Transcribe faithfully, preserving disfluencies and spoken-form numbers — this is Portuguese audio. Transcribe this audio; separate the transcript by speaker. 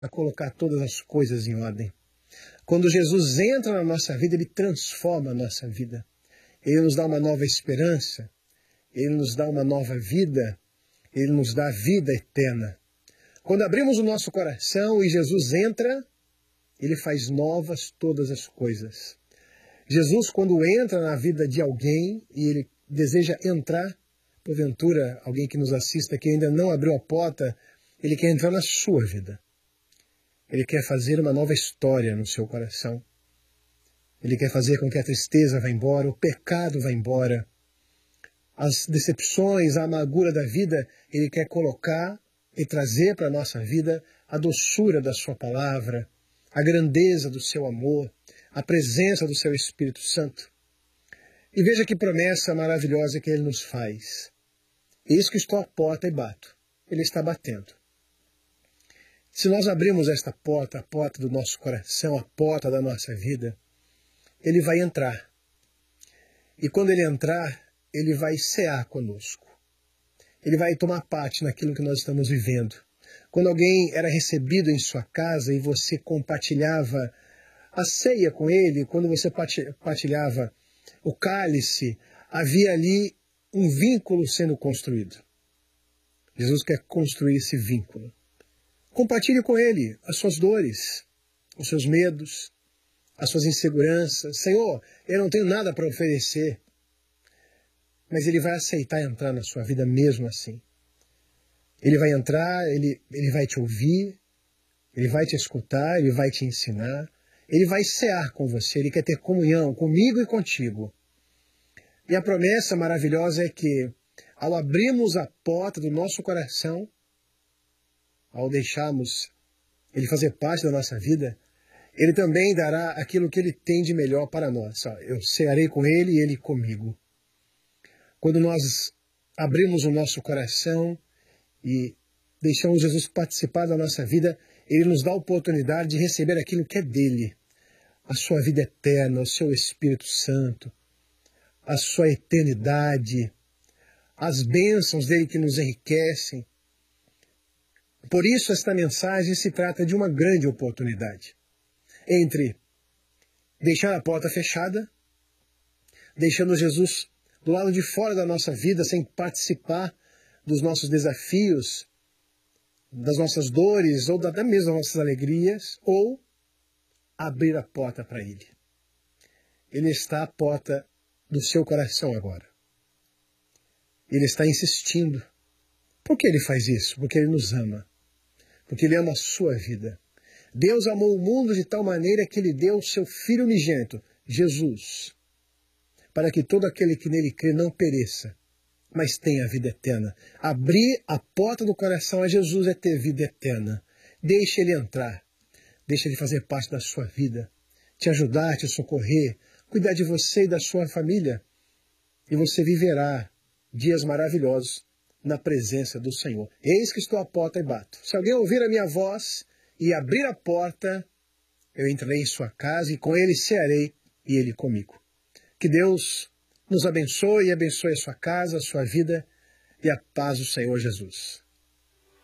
Speaker 1: a colocar todas as coisas em ordem. Quando Jesus entra na nossa vida, Ele transforma a nossa vida. Ele nos dá uma nova esperança, Ele nos dá uma nova vida, Ele nos dá vida eterna. Quando abrimos o nosso coração e Jesus entra, Ele faz novas todas as coisas. Jesus, quando entra na vida de alguém e Ele deseja entrar, porventura, alguém que nos assista que ainda não abriu a porta, Ele quer entrar na sua vida. Ele quer fazer uma nova história no seu coração. Ele quer fazer com que a tristeza vá embora, o pecado vá embora, as decepções, a amargura da vida, Ele quer colocar e trazer para a nossa vida a doçura da sua palavra, a grandeza do seu amor, a presença do seu Espírito Santo. E veja que promessa maravilhosa que Ele nos faz. Eis que estou à porta e bato. Ele está batendo. Se nós abrirmos esta porta, a porta do nosso coração, a porta da nossa vida, Ele vai entrar. E quando Ele entrar, Ele vai cear conosco. Ele vai tomar parte naquilo que nós estamos vivendo. Quando alguém era recebido em sua casa e você compartilhava a ceia com ele, quando você partilhava o cálice, havia ali um vínculo sendo construído. Jesus quer construir esse vínculo. Compartilhe com Ele as suas dores, os seus medos, as suas inseguranças. Senhor, eu não tenho nada para oferecer, mas Ele vai aceitar entrar na sua vida mesmo assim. Ele vai entrar, ele, ele vai te ouvir, Ele vai te escutar, Ele vai te ensinar, Ele vai cear com você, Ele quer ter comunhão comigo e contigo. E a promessa maravilhosa é que, ao abrirmos a porta do nosso coração, ao deixarmos Ele fazer parte da nossa vida, Ele também dará aquilo que Ele tem de melhor para nós. Eu cearei com Ele e Ele comigo. Quando nós abrimos o nosso coração e deixamos Jesus participar da nossa vida, Ele nos dá a oportunidade de receber aquilo que é dele. A sua vida eterna, o seu Espírito Santo, a sua eternidade, as bênçãos dele que nos enriquecem. Por isso esta mensagem se trata de uma grande oportunidade. Entre deixar a porta fechada, deixando Jesus do lado de fora da nossa vida, sem participar dos nossos desafios, das nossas dores, ou até mesmo das nossas alegrias, ou abrir a porta para Ele. Ele está à porta do seu coração agora. Ele está insistindo. Por que Ele faz isso? Porque Ele nos ama. Porque Ele ama a sua vida. Deus amou o mundo de tal maneira que Ele deu o seu Filho unigênito, Jesus, para que todo aquele que nele crê não pereça, mas tenha vida eterna. Abrir a porta do coração a Jesus é ter vida eterna. Deixe Ele entrar. Deixe Ele fazer parte da sua vida, te ajudar, te socorrer, cuidar de você e da sua família. E você viverá dias maravilhosos na presença do Senhor. Eis que estou à porta e bato. Se alguém ouvir a minha voz e abrir a porta, eu entrarei em sua casa e com Ele cearei e Ele comigo. Que Deus nos abençoe e abençoe a sua casa, a sua vida e a paz do Senhor Jesus.